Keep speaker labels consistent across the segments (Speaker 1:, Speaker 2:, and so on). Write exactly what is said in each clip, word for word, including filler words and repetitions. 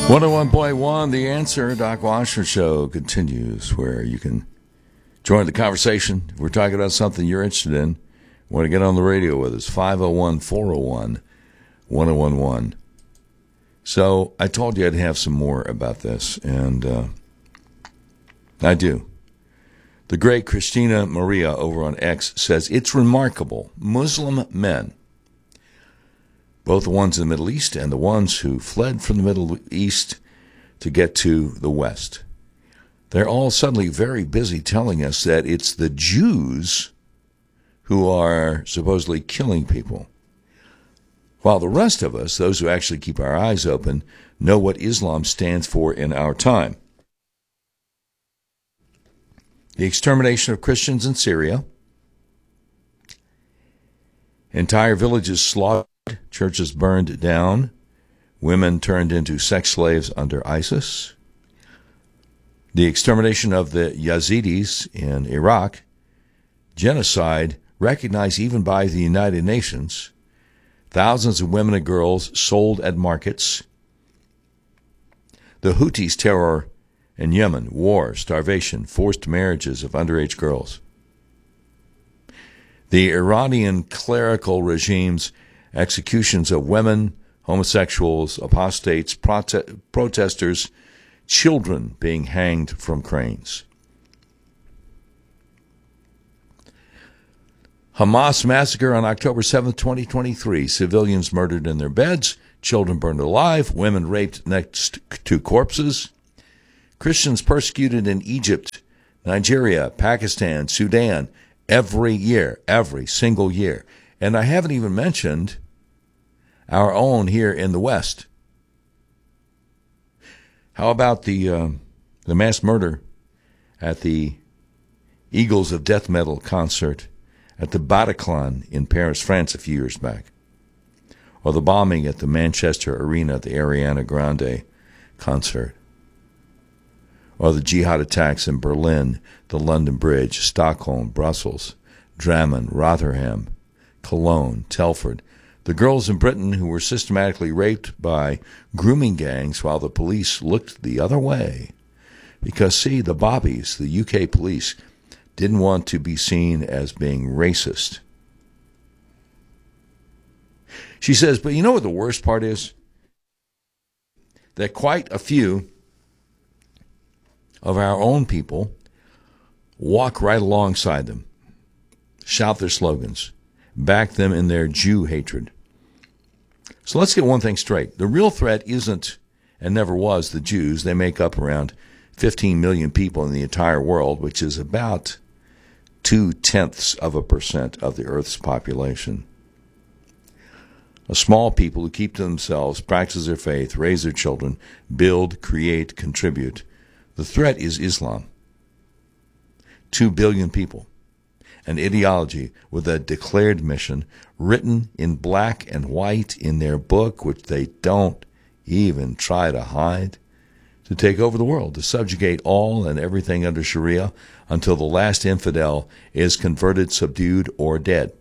Speaker 1: one oh one point one, The Answer. Doc Washer Show continues, where you can join the conversation. If we're talking about something you're interested in, want to get on the radio with us, five oh one, four oh one, one oh one one. So I told you I'd have some more about this, and uh, I do. The great Christina Maria over on X says, it's remarkable. Muslim men, both the ones in the Middle East and the ones who fled from the Middle East to get to the West, they're all suddenly very busy telling us that it's the Jews who are supposedly killing people, while the rest of us, those who actually keep our eyes open, know what Islam stands for in our time. The extermination of Christians in Syria, entire villages slaughtered, churches burned down, women turned into sex slaves under ISIS, the extermination of the Yazidis in Iraq, genocide recognized even by the United Nations, thousands of women and girls sold at markets, the Houthis' terror in Yemen, war, starvation, forced marriages of underage girls, the Iranian clerical regime's executions of women, homosexuals, apostates, prote- protesters, children being hanged from cranes. Hamas massacre on October seventh, twenty twenty-three. Civilians murdered in their beds, children burned alive, women raped next to corpses. Christians persecuted in Egypt, Nigeria, Pakistan, Sudan, every year, every single year. And I haven't even mentioned our own here in the West. How about the uh, the mass murder at the Eagles of Death Metal concert at the Bataclan in Paris, France, a few years back? Or the bombing at the Manchester Arena at the Ariana Grande concert? Or the jihad attacks in Berlin, the London Bridge, Stockholm, Brussels, Drammen, Rotherham, Cologne, Telford. The girls in Britain who were systematically raped by grooming gangs while the police looked the other way. Because, see, the bobbies, the U K police, didn't want to be seen as being racist. She says, but you know what the worst part is? That quite a few of our own people walk right alongside them, shout their slogans, back them in their Jew hatred. So let's get one thing straight. The real threat isn't and never was the Jews. They make up around fifteen million people in the entire world, which is about two-tenths of a percent of the Earth's population. A small people who keep to themselves, practice their faith, raise their children, build, create, contribute. The threat is Islam. Two billion people. An ideology with a declared mission written in black and white in their book, which they don't even try to hide, to take over the world, to subjugate all and everything under Sharia until the last infidel is converted, subdued, or dead.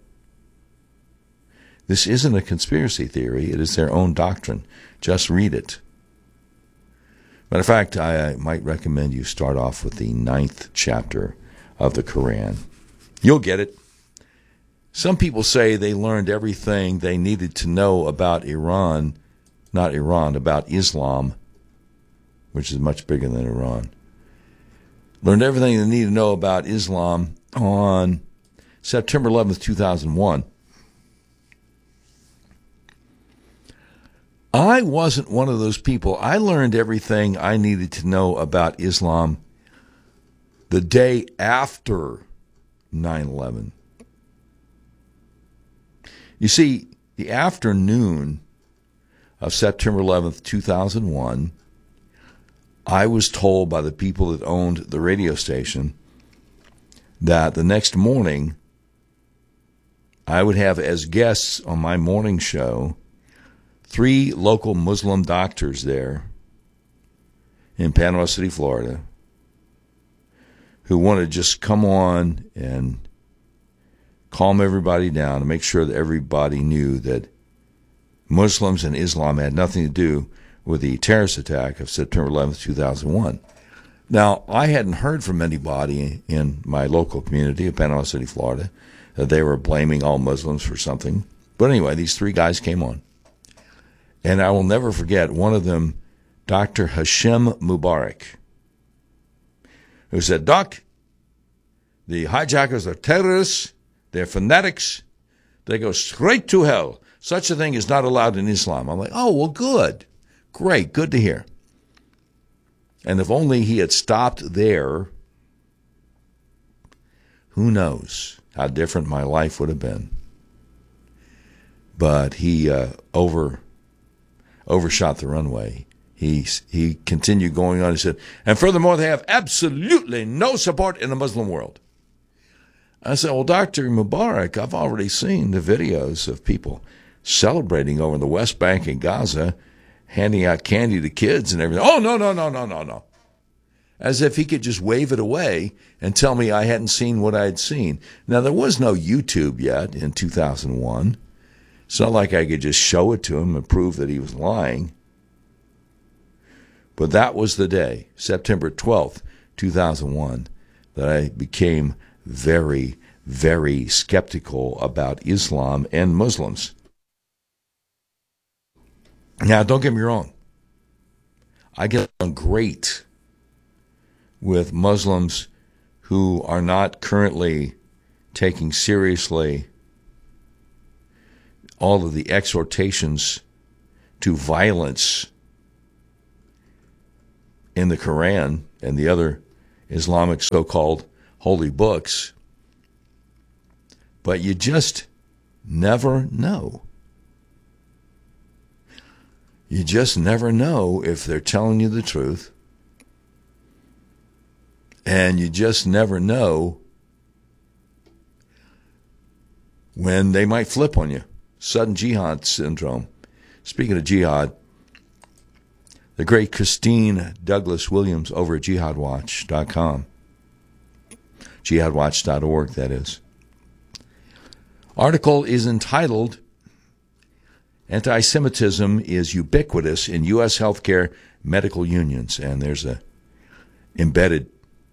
Speaker 1: This isn't a conspiracy theory. It is their own doctrine. Just read it. Matter of fact, I might recommend you start off with the ninth chapter of the Quran. You'll get it. Some people say they learned everything they needed to know about Iran, not Iran, about Islam, which is much bigger than Iran. Learned everything they needed to know about Islam on September eleventh, two thousand one. I wasn't one of those people. I learned everything I needed to know about Islam the day after nine eleven. You see, the afternoon of September eleventh, two thousand one, I was told by the people that owned the radio station that the next morning I would have as guests on my morning show three local Muslim doctors there in Panama City, Florida, who wanted to just come on and calm everybody down and make sure that everybody knew that Muslims and Islam had nothing to do with the terrorist attack of September eleventh, two thousand one. Now, I hadn't heard from anybody in my local community of Panama City, Florida, that they were blaming all Muslims for something. But anyway, these three guys came on. And I will never forget one of them, Doctor Hashem Mubarak, who said, Doc, the hijackers are terrorists, they're fanatics, they go straight to hell. Such a thing is not allowed in Islam. I'm like, oh, well, good. Great, good to hear. And if only he had stopped there, who knows how different my life would have been. But he uh, over overshot the runway. He he continued going on. He said, and furthermore, they have absolutely no support in the Muslim world. I said, well, Doctor Mubarak, I've already seen the videos of people celebrating over in the West Bank and Gaza, handing out candy to kids and everything. Oh, no, no, no, no, no, no. As if he could just wave it away and tell me I hadn't seen what I had seen. Now, there was no YouTube yet in two thousand one. It's not like I could just show it to him and prove that he was lying. But that was the day, September twelfth, two thousand one, that I became very, very skeptical about Islam and Muslims. Now, don't get me wrong. I get along great with Muslims who are not currently taking seriously all of the exhortations to violence in the Quran and the other Islamic so-called holy books. But you just never know. You just never know if they're telling you the truth. And you just never know when they might flip on you. Sudden jihad syndrome. Speaking of jihad, the great Christine Douglas Williams over at jihad watch dot com. jihad watch dot org, that is. Article is entitled, Anti-Semitism is Ubiquitous in U S Healthcare Medical Unions. And there's a embedded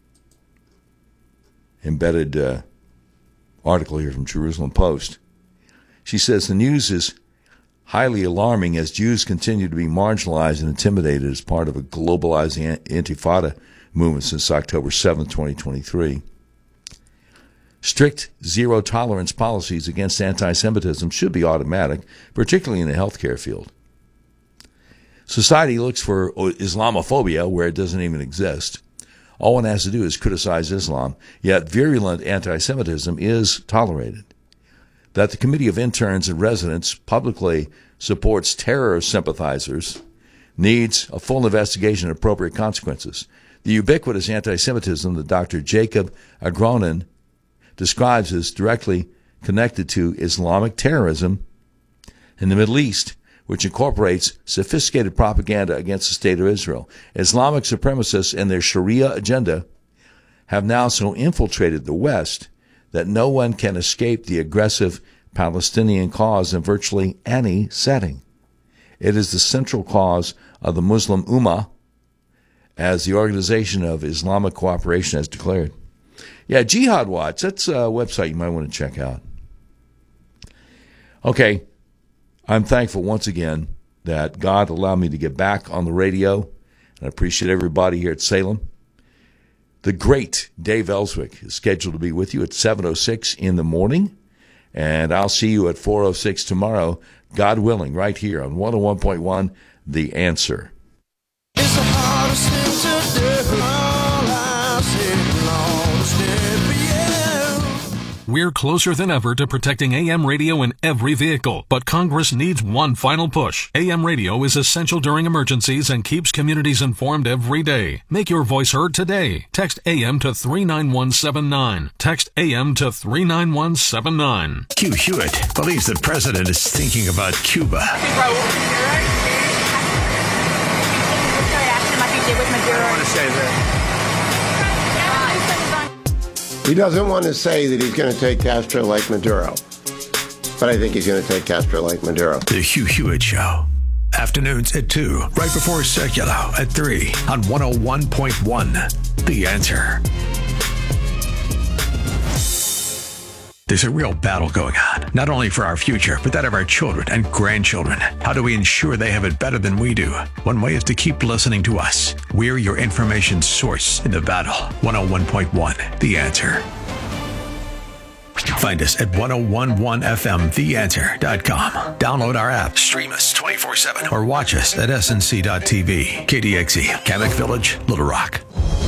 Speaker 1: embedded uh, article here from Jerusalem Post. She says the news is highly alarming as Jews continue to be marginalized and intimidated as part of a globalizing intifada movement since October seventh, twenty twenty-three. Strict zero-tolerance policies against anti-Semitism should be automatic, particularly in the healthcare field. Society looks for Islamophobia where it doesn't even exist. All one has to do is criticize Islam, yet virulent anti-Semitism is tolerated. That the Committee of Interns and Residents publicly supports terror sympathizers needs a full investigation and appropriate consequences. The ubiquitous anti-Semitism that Doctor Jacob Agronin describes as directly connected to Islamic terrorism in the Middle East, which incorporates sophisticated propaganda against the State of Israel. Islamic supremacists and their Sharia agenda have now so infiltrated the West that no one can escape the aggressive Palestinian cause in virtually any setting. It is the central cause of the Muslim Ummah, as the Organization of Islamic Cooperation has declared. Yeah, Jihad Watch, that's a website you might want to check out. Okay, I'm thankful once again that God allowed me to get back on the radio, and I appreciate everybody here at Salem. The great Dave Ellswick is scheduled to be with you at seven oh six in the morning, and I'll see you at four oh six tomorrow, God willing, right here on one oh one point one, The Answer.
Speaker 2: It's the hardest thing to do. All I see, lost it for you.
Speaker 3: We're closer than ever to protecting A M radio in every vehicle, but Congress needs one final push. A M radio is essential during emergencies and keeps communities informed every day. Make your voice heard today. Text A M to three nine one seven nine. Text A M to three nine one seven nine.
Speaker 4: Hugh Hewitt believes the president is thinking about Cuba.
Speaker 5: I don't want to say that.
Speaker 6: He doesn't want to say that he's going to take Castro like Maduro, but I think he's going to take Castro like Maduro.
Speaker 4: The Hugh Hewitt Show. Afternoons at two, right before Circular at three on one oh one point one. The Answer. There's a real battle going on, not only for our future, but that of our children and grandchildren. How do we ensure they have it better than we do? One way is to keep listening to us. We're your information source in the battle. one oh one point one, The Answer. Find us at ten eleven F M the answer dot com. Download our app, stream us twenty-four seven, or watch us at S N C dot T V. K D X E, Kamek Village, Little Rock.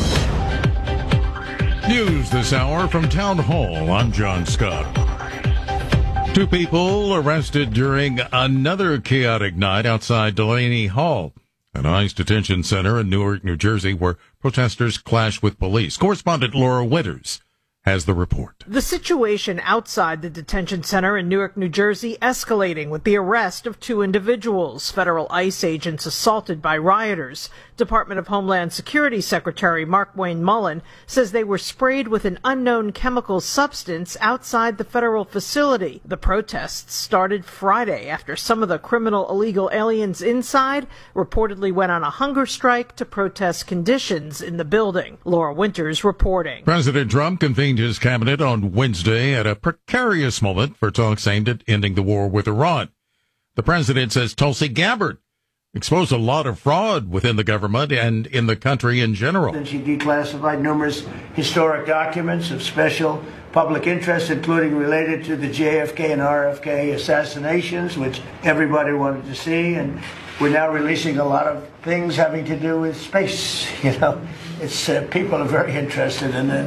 Speaker 7: News this hour from Town Hall. I'm John Scott. Two people arrested during another chaotic night outside Delaney Hall, an ICE detention center in Newark, New Jersey, where protesters clashed with police. Correspondent Laura Winters has the report.
Speaker 8: The situation outside the detention center in Newark, New Jersey, escalating with the arrest of two individuals, federal ICE agents assaulted by rioters. Department of Homeland Security Secretary Mark Wayne Mullen says they were sprayed with an unknown chemical substance outside the federal facility. The protests started Friday after some of the criminal illegal aliens inside reportedly went on a hunger strike to protest conditions in the building. Laura Winters reporting.
Speaker 7: President Trump convened his cabinet on Wednesday at a precarious moment for talks aimed at ending the war with Iran. The president says Tulsi Gabbard exposed a lot of fraud within the government and in the country in general.
Speaker 9: And she declassified numerous historic documents of special public interest, including related to the J F K and R F K assassinations, which everybody wanted to see. And we're now releasing a lot of things having to do with space. You know, it's uh, people are very interested in it.